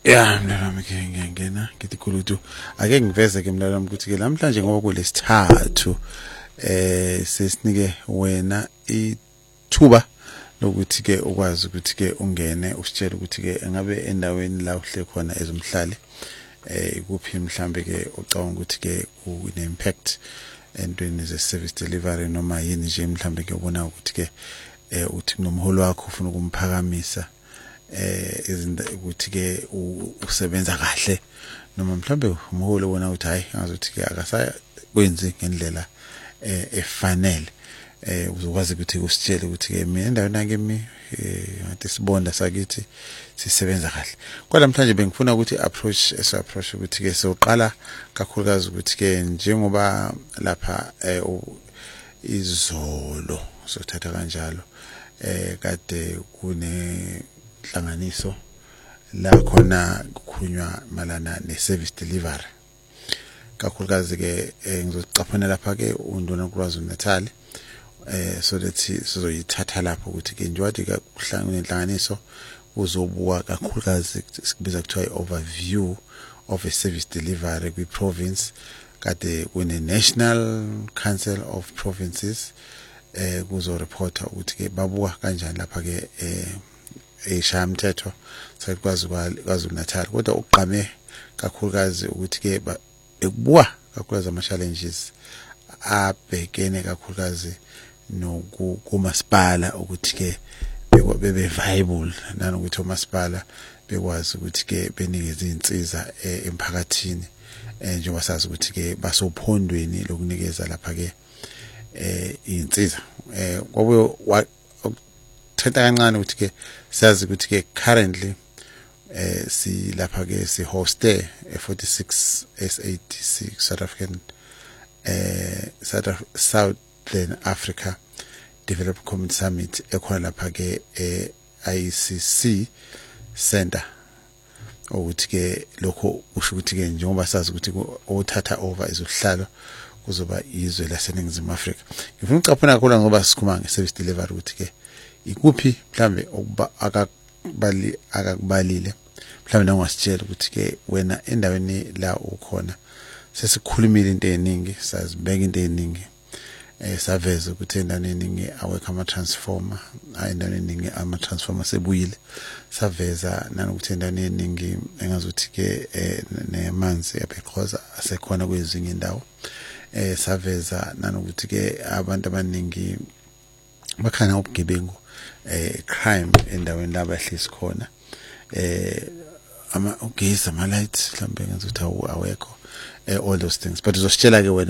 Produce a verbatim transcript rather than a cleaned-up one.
Yeah, mntanami ke ngiyangena ngithi khulutu ake ngiveze ke mntanami ukuthi ke namhlanje ngoba kulesithathu eh sesinike wena ithuba lokuthi ke ukwazi ukuthi ke ungene usitshela ukuthi ke engabe endaweni la uhle khona ezomhlali eh ikuphi mhlambe ke ucabanga ukuthi ke une impact entweni ze service delivery noma yini nje mhlambe ke ubona ukuthi ke eh uthi nomholo wakho ufuna ukumphakamisa eh izinto ukuthi ke usebenza kahle noma mhlambe umholo wona uthi hayi ngazothi ke akasa kwenzi ngendlela eh efanele eh uzokwazi ukuthi usitshele ukuthi ke mina endaweni yakemi eh ngathi sibonda sakithi sisebenza kahle kodwa namhlanje bengifuna ukuthi approach eso approach ukuthi ke soqala kakhulukazi ukuthi ke njengoba lapha eh izolo sothatha kanjalo eh kade kune hlanganiso la khona kukhulunywa malana ne service delivery kakhulukazi ke ngizocaphuna lapha ke undona kuLwazi Natal eh so that sizoyithatha lapho ukuthi ke njengoba kuhlangene inhlanganiso uzobuka kakhulukazi sikubiza kuthiwa overview of a service delivery kwi province kade kune National Council of Provinces eh kuzo reporter ukuthi ke babuka kanjani lapha ke eh eshamthetho sakwazi kwaZulu Natal kodwa uqhame kakhulukazi ukuthi ke ekubuka kakhulukazi ama challenges abhekene kakhulukazi nokumasipala ukuthi ke bebe viable nanokuthi umasipala bekwazi ukuthi ke benikeze insiza emphakathini njengoba sazi ukuthi ke basophondweni lokunikeza lapha ke eh insiza eh kwabe thetha kancane ukuthi ke siyazi ukuthi ke currently eh si lapha ke si hoste forty-six S A D C South African eh Southern Africa Development Community Summit ekhona lapha ke eh I C C Center ukuthi ke lokho usho ukuthi ke njengoba sazi ukuthi othatha over izohlalo kuzoba izwe laseNingizimu Afrika ngifuna ucaphuna kakhulu ngoba sikhuluma ngeservice delivery ukuthi ke ikuphi mhlambe akakubali akakubalile mhlambe nangasitshela ukuthi ke wena endaweni la ukhona sesikhulumile into eziningi sazibeka into eziningi eh saveza ukuthi endaweni eziningi awekho ama transformer endaweni eziningi ama transformer sebuyile saveza nanokuthi endaweni eziningi engazuthi ke nemanzi yapheqhoza asekhona kwezinye indawo eh saveza nanokuthi ke abantu abaningi bakhana ubugebengu eh crime endaweni la bahlisi khona eh ama ugesi ama lights mhlambe ngazuthi awekho eh all those things but uzositshela ke wena